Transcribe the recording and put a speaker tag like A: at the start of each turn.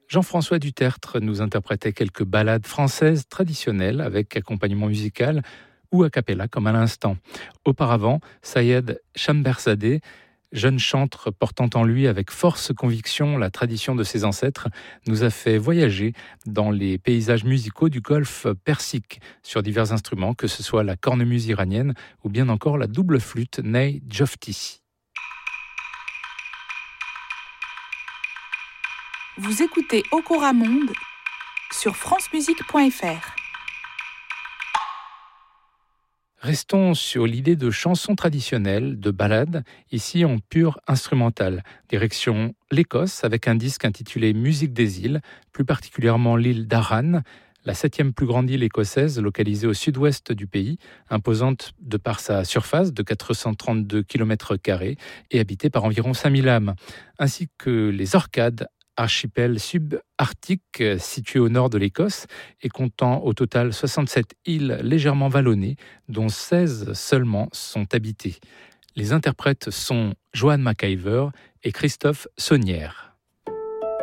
A: Jean-François Dutertre nous interprétait quelques ballades françaises traditionnelles avec accompagnement musical ou a cappella comme à l'instant. Auparavant, Sayed Chamberzadeh, jeune chantre portant en lui avec force conviction la tradition de ses ancêtres, nous a fait voyager dans les paysages musicaux du golfe Persique sur divers instruments, que ce soit la cornemuse iranienne ou bien encore la double flûte Ney Jofti.
B: Vous écoutez Okora Monde sur francemusique.fr.
A: Restons sur l'idée de chansons traditionnelles, de ballades, ici en pure instrumentale. Direction l'Écosse avec un disque intitulé Musique des îles, plus particulièrement l'île d'Arran, la 7e plus grande île écossaise localisée au sud-ouest du pays, imposante de par sa surface de 432 km² et habitée par environ 5000 âmes, ainsi que les Orcades, archipel subarctique situé au nord de l'Écosse et comptant au total 67 îles légèrement vallonnées, dont 16 seulement sont habitées. Les interprètes sont Joan McIver et Christophe Saunière.